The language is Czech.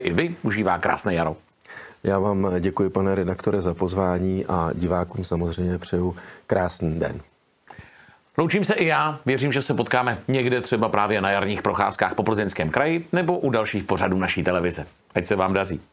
i vy užívá krásné jaro. Já vám děkuji, pane redaktore, za pozvání a divákům samozřejmě přeju krásný den. Loučím se i já, věřím, že se potkáme někde třeba právě na jarních procházkách po Plzeňském kraji nebo u dalších pořadů naší televize. Ať se vám daří.